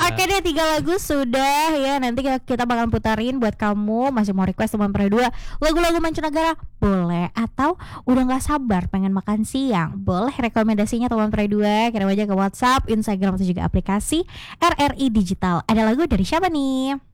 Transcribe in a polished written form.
Oke deh, 3 lagu sudah ya. Nanti kita bakal putarin buat kamu. Masih mau request teman dua lagu-lagu mancanegara? Boleh. Atau udah gak sabar pengen makan siang? Boleh rekomendasinya teman dua. Kirim aja ke WhatsApp, Instagram atau juga aplikasi RRI Digital. Ada lagu dari siapa nih?